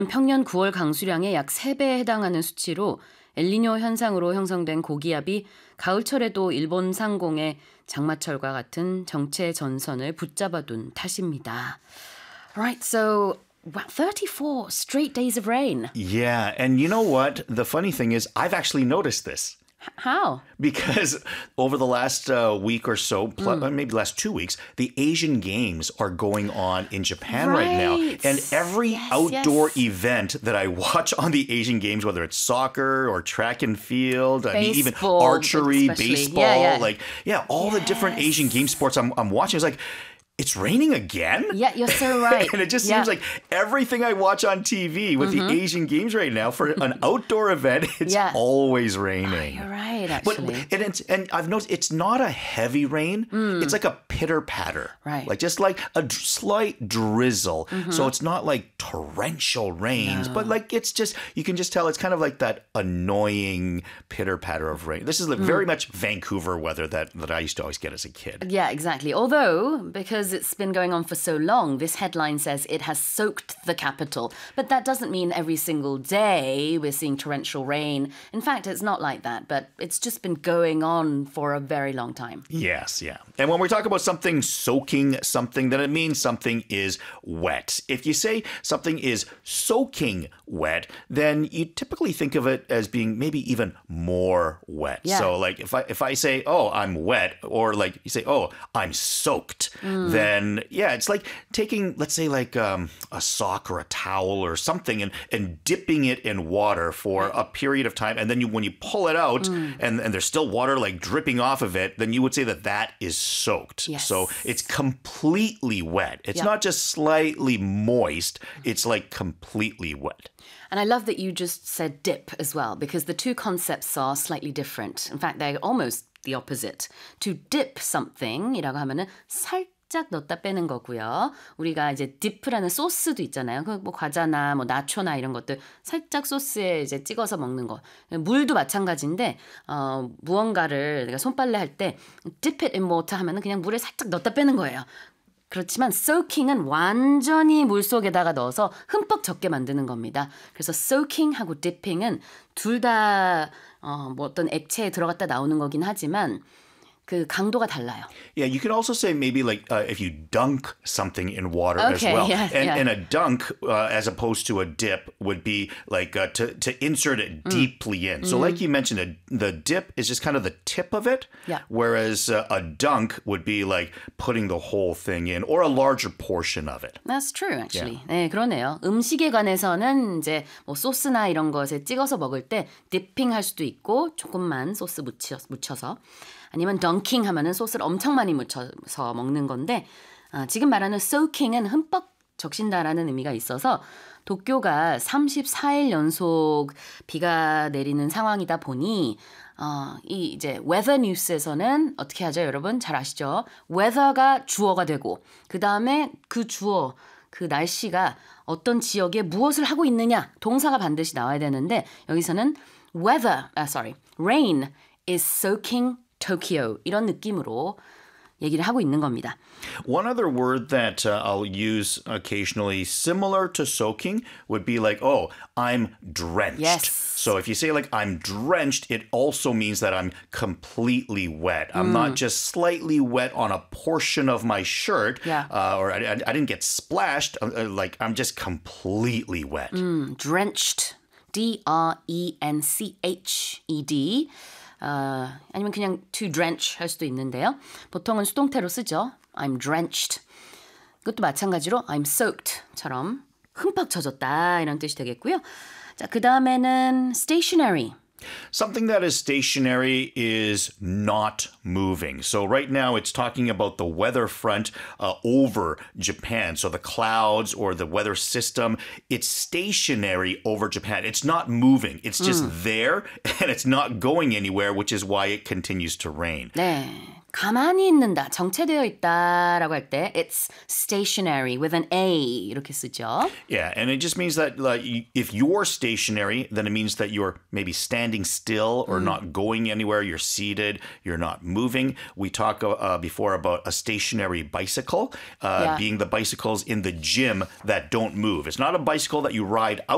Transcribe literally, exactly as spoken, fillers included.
평년 구월 강수량의 약 세 배에 해당하는 수치로 엘니뇨 현상으로 형성된 고기압이 가을철에도 일본 상공의 장마철과 같은 정체 전선을 붙잡아둔 탓입니다. Right, so wow, thirty-four straight days of rain. Yeah, and you know what? The funny thing is, I've actually noticed this. How? Because over the last uh, week or so, pl- mm. maybe last two weeks, the Asian Games are going on in Japan right, right now. And every yes, yes. outdoor event that I watch on the Asian Games, whether it's soccer or track and field, baseball, I mean, even archery, especially. baseball, yeah, yeah. like, yeah, all yes. the different Asian game sports I'm, I'm watching. It's like, it's raining again? Yeah, you're so right. And it just yeah. seems like everything I watch on T V with mm-hmm. the Asian Games right now for an outdoor event, it's yeah. always raining. Oh, you're right, actually. But, and, it's, and I've noticed it's not a heavy rain. Mm. It's like a pitter-patter. Right. Like just like a d- slight drizzle. Mm-hmm. So it's not like torrential rains, no. but like it's just, you can just tell it's kind of like that annoying pitter-patter of rain. This is like mm. very much Vancouver weather that, that I used to always get as a kid. Yeah, exactly. Although, because it's been going on for so long, this headline says it has soaked the capital. But that doesn't mean every single day we're seeing torrential rain. In fact, it's not like that, but it's just been going on for a very long time. Yes, yeah. And when we talk about something soaking something, then it means something is wet. If you say something is soaking wet, then you typically think of it as being maybe even more wet. Yeah. So like if I if I say, oh, I'm wet, or like you say, oh, I'm soaked, mm. then yeah, it's like taking, let's say, like um, a sock or a towel or something and, and dipping it in water for a period of time. And then you, when you pull it out mm. and, and there's still water like dripping off of it, then you would say that that is soaked. Yes. So it's completely wet. It's yep. not just slightly moist. It's like completely wet. And I love that you just said dip as well, because the two concepts are slightly different. In fact, they're almost the opposite. To dip something이라고 하면은 살 살짝 넣었다 빼는 거고요. 우리가 이제 디프라는 소스도 있잖아요. 그 뭐 과자나 뭐 나초나 이런 것들 살짝 소스에 이제 찍어서 먹는 거. 물도 마찬가지인데 어, 무언가를 내가 손빨래 할 때 dip it in water 하면은 그냥 물에 살짝 넣었다 빼는 거예요. 그렇지만 soaking은 완전히 물 속에다가 넣어서 흠뻑 젖게 만드는 겁니다. 그래서 soaking하고 dipping은 둘 다 어, 뭐 어떤 액체에 들어갔다 나오는 거긴 하지만 그 강도가 달라요. Yeah, you could also say maybe like uh, if you dunk something in water okay, as well. Yeah, and, yeah. and a dunk, uh, as opposed to a dip, would be like uh, to, to insert it deeply mm. in. So mm. like you mentioned, a, the dip is just kind of the tip of it, yeah. whereas uh, a dunk would be like putting the whole thing in or a larger portion of it. That's true, actually. Yeah. 네, 그러네요. 음식에 관해서는 이제 뭐 소스나 이런 것에 찍어서 먹을 때 디핑 할 수도 있고 조금만 소스 묻혀, 묻혀서 아니면 덩킹 하면은 소스를 엄청 많이 묻혀서 먹는 건데 어, 지금 말하는 soaking은 흠뻑 적신다라는 의미가 있어서 도쿄가 삼십사 일 연속 비가 내리는 상황이다 보니 어, 이 이제 weather news에서는 어떻게 하죠, 여러분? 잘 아시죠? weather가 주어가 되고 그 다음에 그 주어 그 날씨가 어떤 지역에 무엇을 하고 있느냐 동사가 반드시 나와야 되는데 여기서는 weather, 아 sorry, rain is soaking Tokyo 이런 느낌으로 얘기를 하고 있는 겁니다. One other word that uh, I'll use occasionally similar to soaking would be like, oh, I'm drenched. Yes. So if you say like I'm drenched, it also means that I'm completely wet. I'm mm. not just slightly wet on a portion of my shirt, yeah. uh, or I, I didn't get splashed. Uh, like I'm just completely wet. Mm, drenched. D R E N C H E D. 어, 아니면 그냥 to drench 할 수도 있는데요. 보통은 수동태로 쓰죠. I'm drenched. 이것도 마찬가지로 I'm soaked처럼 흠뻑 젖었다 이런 뜻이 되겠고요. 자, 그 다음에는 stationary. Something that is stationary is not moving. So right now it's talking about the weather front uh, over Japan. So the clouds or the weather system, it's stationary over Japan. It's not moving. It's just mm. there and it's not going anywhere, which is why it continues to rain. 네. 가만히 있는다, 정체되어 있다라고 할 때 it's stationary with an A 이렇게 쓰죠. Yeah, and it just means that like, if you're stationary, then it means that you're maybe standing still or mm. not going anywhere. You're seated, you're not moving. We talked uh, before about a stationary bicycle uh, yeah. being the bicycles in the gym that don't move. It's not a bicycle that you ride out